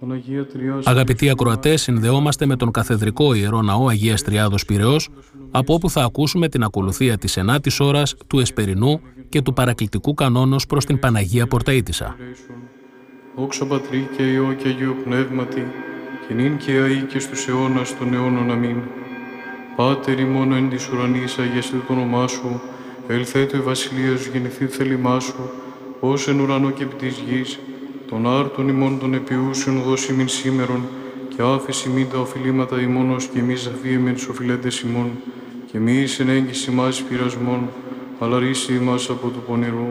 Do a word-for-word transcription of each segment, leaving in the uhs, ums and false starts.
Αγαπητοί ακροατές, συνδεόμαστε με τον Καθεδρικό Ιερό Ναό Αγίας Τριάδος Πειραιώς, από όπου θα ακούσουμε την ακολουθία της ενάτης ώρας, του Εσπερινού και του παρακλητικού κανόνος προς την Παναγία Πορταΐτισσα. Δόξα Πατρί και Υιό και Αγίου Πνεύματι, και νυν και αεί και στους αιώνας των αιώνων. Αμήν. Πάτερ ημών εν της ουρανής, αγιαστήτω το όνομά σου, ελθέτω η βασιλεία σου, γεννηθεί θέλημά σου, ως εν ουρανό και επί της γης, των άρτων ημών των επιούσεων δώσει μην σήμερον, και άφηση μην τα οφειλήματα ημών, ως και εμείς αφίεμεν τους οφειλέντες ημών, και μη εις εν έγκυση μας πειρασμών, αλλά ρίση ημάς από του πονηρού.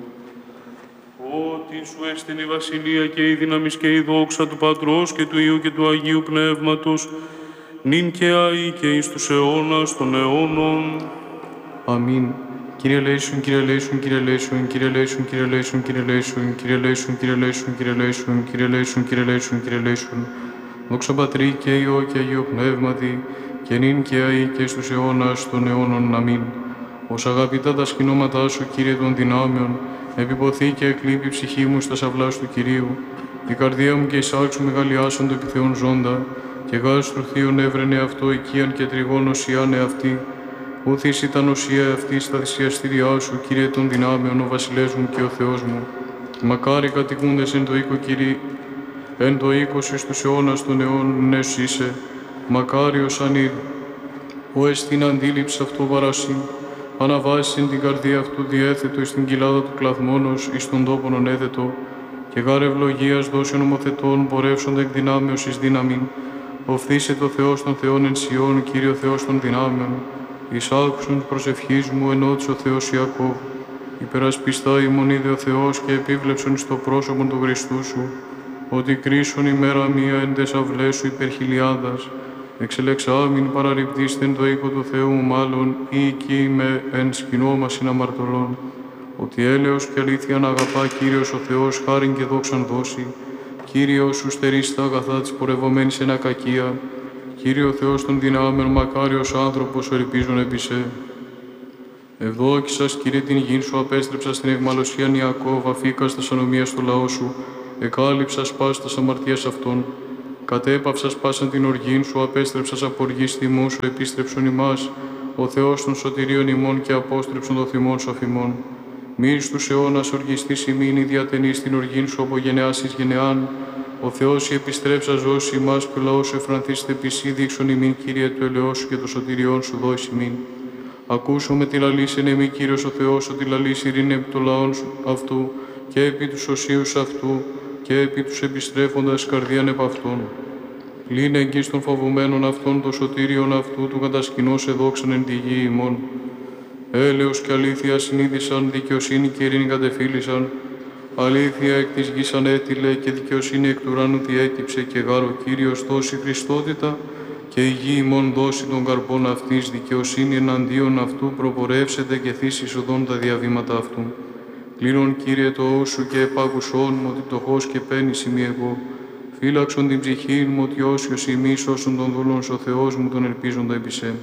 Ότι σου έστειν η βασιλεία και η δύναμις και η δόξα του Πατρός και του Υιού και του Αγίου Πνεύματος, νυν και αεί και εις τους αιώνας των αιώνων. Αμήν. Κύριε ελέησον, Κύριε ελέησον, Κύριε ελέησον, Κύριε ελέησον, Κύριε ελέησον, Κύριε ελέησον, Κύριε ελέησον, Κύριε ελέησον, Κύριε ελέησον, Κύριε ελέησον, Κύριε ελέησον, Κύριε ελέησον. Δόξα Πατρί και Υιό και Αγίου Πνεύματι, και νυν και αεί και στους αιώνας των αιώνων. Αμήν. Ως αγαπητά τα σκηνώματά σου, Κύριε των δυνάμεων, επιποθεί και εκλείπει η ψυχή μου στα σαυλάς του Κυρίου, η καρδία μου και η σάρξ μου μεγαλειάσαν το επιθεών ζώντα, και γάς του θείον έβρενε αυτό οικίαν και τριγών οσιάνε αυτή. Ούθης ήταν οσία αυτή στα θυσιαστήριά σου, Κύριε των δυνάμεων, ο βασιλεύς μου και ο Θεός μου. Μακάρι κατοικούντες εν το οίκο, Κύριε, εν το οίκο σου στους αιώνας των αιώνων, ναι σου είσαι. Μακάριος ανήρ, ο εστίν αντίληψη αυτό παρασύν, αναβάσεις εν την καρδία αυτού διέθετο εις την κοιλάδα του κλαθμόνος, εις τον τόπον ονέθετο, και γάρ ευλογίας δώσει νομοθετών, πορεύσονται εκ δυνάμεως εις δύναμην. Οφθήσε το Θεός των Θεών εν Σιών, Κύριο Θεός των δυνάμεων. Εις άκουσον προσευχής μου ενώτης ο Θεός Ιακώβ. Υπερασπιστά ημών είδε ο Θεός και επίβλεψον εις το πρόσωπον του Χριστού σου, ότι κρίσον ημέρα μία εν τες αυλές σου υπερχιλιάδας. Εξελεξάμην παραρριπτήστεν το οίκο του Θεού μου μάλλον, ή εκεί με εν σκηνόμασιν αμαρτωλών. Ότι έλεος και αλήθεια να αγαπά Κύριος ο Θεός, χάριν και δόξαν δώσει. Κύριος σου στερείς τα αγαθά της πορευομένης εν ακακία. Κύριο Θεός των δυνάμεων, μακάριος άνθρωπος, ο ελπίζων επί σε. Ευδόκησας, Κύριε, την γην σου, απέστρεψα στην αιχμαλωσίαν Ιακώβ, αφήκας τας ανομίας στο λαό σου, εκάλυψας πας τας αμαρτίας αυτών. Κατέπαυσας πάσαν την οργήν σου, απέστρεψας από οργής θυμού σου, επίστρεψον ημάς, ο Θεός των σωτηρίων ημών και απόστρεψον το θυμόν σου αφημών. Μη στους αιώνας οργιστής ημίν, η διατενής την οργήν σου από γενεάς εις γενεάν. Ο Θεός η επιστρέψα ζώσει ημάς και ο λαός σου εφρανθήστε επισή, δείξον ημίν, Κύριε, του ελαιός σου και το σωτηριών σου δώσει ημίν. Ακούσουμε τη λαλής εν εμή, Κύριος ο Θεός, ότι λαλής ειρήνη επί των λαών αυτού και επί τους οσίους αυτού και επί τους επιστρέφοντας καρδίαν επ' αυτών. Πλήν εγγύς των φοβουμένων αυτών, το σωτήριον αυτού του κατασκηνώς εδόξαν εν τη γη ημών. Έλεος και αλήθεια συνείδησαν, δικαιοσύνη και ειρήνη κατεφίλησαν. Αλήθεια εκ της γης ανέτειλε και δικαιοσύνη εκ του ουρανού διέκυψε, και γάρ ο Κύριος δώσει Χριστότητα και η γη ημών δώσει των καρπών αυτής. Δικαιοσύνη εναντίον αυτού προπορεύσεται και θύσεις οδόν τα διαβήματα αυτού. Κλείνον, Κύριε, το ου σου και επάκουσόν μου, ότι πτωχός και πένης ημί εγώ. Φύλαξον την ψυχήν μου, ότι όσιος ημί σώσον τον δούλον ο Θεός μου, τον ελπίζοντα επί σε.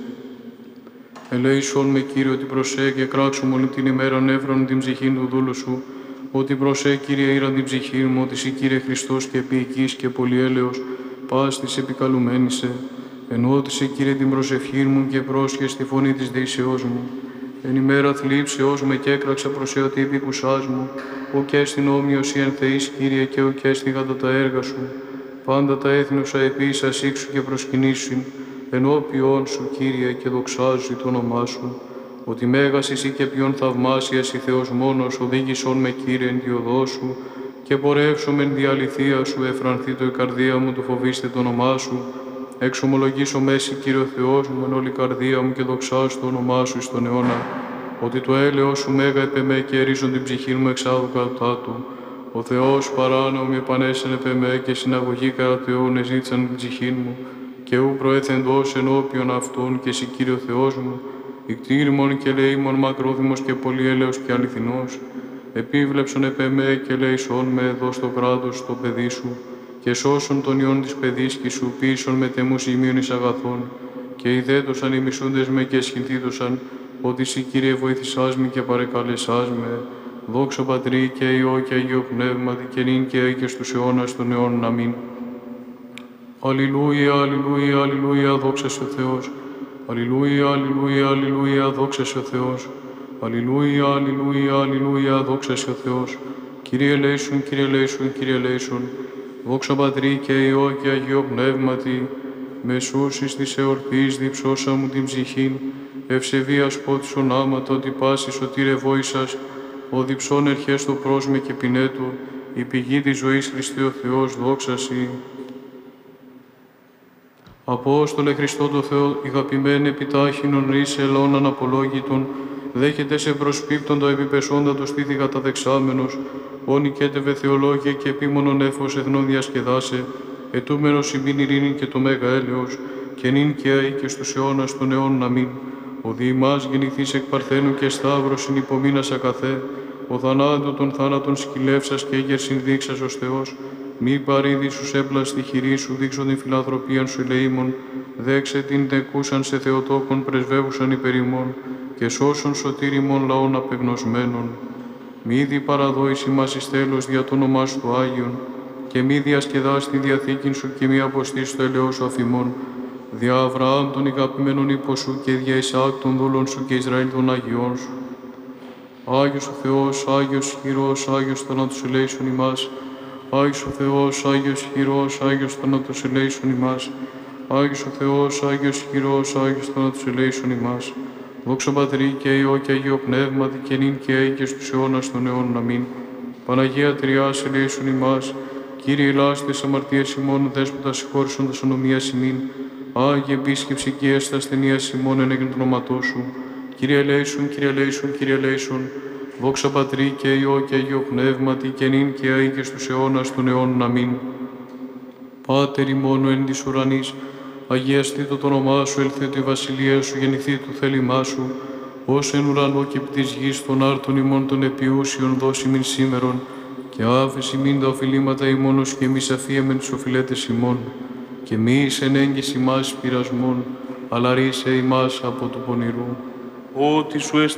Ελέησον με, Κύριε, ότι προσέ και κράξον όλη την ημέρα νεύραν την ψυχήν του δούλου σου, ότι προσέ, Κύριε, ήραν την ψυχήν μου, ότι σοι, Κύριε Χριστός και επίοικης και πολυέλεος, πας της επικαλουμένησε. Ενώτισε, Κύριε, την προσευχήν μου και πρόσχες τη φωνή της δεησεώς μου. Εν ημέρα θλίψεως με και έκραξα προς εωτή επικουσάς μου, ο και στην όμοιος ή εν θεής, Κύριε, και ο και στην κατά τα έργα σου. Πάντα τα έθνουσα επίσης ήξου και προσκυνήσουν, ενώπιον σου, Κύριε, και δοξάζου το όνομά σου. Ότι μέγας εσύ και ποιον θαυμάσιας η Θεός μόνος, οδήγησον με, Κύριε, εν τη οδό σου, και πορεύσομαι εν τη αληθεία σου, εφρανθεί το η καρδία μου, το φοβήστε το όνομά σου. Εξομολογήσω μέση, Κύριε Θεός μου, εν όλη καρδία μου, και δοξάζω το όνομά σου εις τον αιώνα. Ότι το έλεος σου μέγα επεμέ και ερίζον την ψυχή μου εξάδου κατά του. Ο Θεός παράνομοι επανέσεν επεμέ και συναγωγή κατά Θεόν εζήτησαν την ψυχή μου, και ου προέθεντος ενώπιον αυτών, και εσύ, Κύριο Θεός μου, ικτήρμον και λέημον μακρόθυμος και πολυέλεος και αληθινός. Επίβλεψον επεμέ και λέησον με εδώ στο κράτος το παιδί σου, και σώσον τον ιόν της παιδίσκης σου, πείσον με τεμούς ημίων εις αγαθών, και ιδέτωσαν οι μισούντες με και σχητήτωσαν, ότι εσύ, Κύριε, βοήθησάς με και παρεκαλεσάς με. Δόξα Πατρί και Υιό και Αγίο Πνεύματι, και νυν και αεί και στους αιώνας των αιώνων. Αμήν. Αλληλούια, αλληλούια, αλληλούια, δόξα σε ο Θεός. Αλληλούια, αλληλούια, αλληλούια, δόξα σε ο Θεός. Αλληλούια, αλληλούια, αλληλούια, δόξα σε ο Θεός. Κύριε ελέησον, Κύριε ελέησον, Κύριε ελέησον. Δόξα Πατρί και Υιό και Αγίο Πνεύματι, μεσούσης της εορτής διψώσα μου την ψυχήν, ευσεβίας πότης ονάματο ότι πάση σωτήρε βόησας, ο διψών ερχές το πρόσμε και πινέτου, η πηγή της ζωής Χριστέ ο Θεός, δόξα Σοι. Απόστολε Χριστό το Θεό, ηγαπημένε επιτάχυνον ρίσε ελών αναπολόγητον, δέχεται σε προσπίπτοντα επιπεσόντα το στήθη καταδεξάμενος, όνικέτευε θεολόγια και επίμονον έφος εθνών διασκεδάσε, ετούμενος ημίν ειρήνη και το μέγα έλεος, και νυν και αεί και στους αιώνας των αιώνων αμήν. Ο δι' ημάς γεννηθείς εκ Παρθένου και Σταύρος συνυπομείνας ακαθέ, ο θανάτου των θάνατων σκυλεύσας και έγερσιν δείξας ως Θεός, μη παρήδη σου έπλαστη χειρή σου, δείξω την φιλανθρωπίαν σου ελεήμων, δέξε την τεκούσαν σε Θεοτόκον πρεσβεύουσαν υπερ ημών, και σώσον σωτήρ ημών λαών απεγνωσμένων. Μη δι παραδόης ημάς εις τέλος δια το όνομά σου το Άγιον, και μη διασκεδάς τη διαθήκην σου και μη αποστείς το ελαιό σου αφημών, δια Αβραάμ των ηγαπημένων ύπο σου και δια Ισαάκ των δούλων σου και Ισραήλ των Αγιών σου. Άγιος ο Θεός, Άγιος χειρός, Άγιος θανάτους ελέησον ημάς. Άγιος ο Θεός, Άγιος χειρός, Άγιος θανάτους ελέησον ημάς. Άγιος ο Θεός, Άγιος χειρός, Άγιος θανάτους ελέησον ημάς. Δόξα Πατρί και Υιό και Αγίο Πνεύματι και νυν και αεί και στους αιώνας των αιώνων αμήν. Παναγία Τριάς ελέησον ημάς. Κύριε ελάστης αμαρτίας ημών, δέσποτα συγχώρησον τα σωνομίας ημίν. Άγιε επίσκεψη και έστα ασθενείας ημών εν έγεν το όνοματό σου. Κύριε ελέησον, Κύριε ελέησον, Κύριε ελέησον. Δόξα Πατρί και Υιό και Αγίο Πνεύματι και νυν και αεί και στους αιώνας των αιώνων αμήν. Πάτερ ημών εν της ουρανής, αγιαστήτω το όνομά σου, ελθέτω η βασιλεία σου, γεννηθεί του θέλημά σου, ως εν ουρανό και επί της γης των άρτων ημών των επιούσιων δώσει μην σήμερον, και άφεση μην τα οφειλήματα ημώνος και μη αφίεμεν τους οφειλέτες ημών, και μη εις εν έγκυς ημάς πειρασμών, αλλά ρίσε ημάς από του πονηρού. Ότι σου